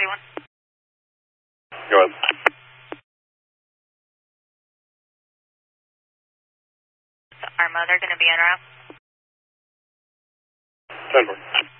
41. Go ahead. Our mother going to be en route? 10-4.